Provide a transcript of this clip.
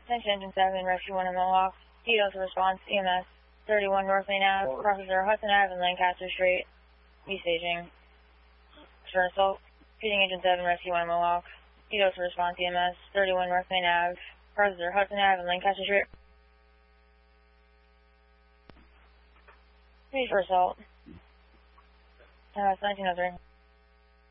Attention Engine 7, Rescue 1 in Mohawk. Details of response, EMS 31 North Main Ave, Professor Hudson Ave, and Lancaster Street. E-staging. For assault, Feeding Engine 7, Rescue 1 in Mohawk. Details of response, EMS 31 North Main Ave, Professor Hudson Ave, and Lancaster Street. Ready for assault. It's 1903.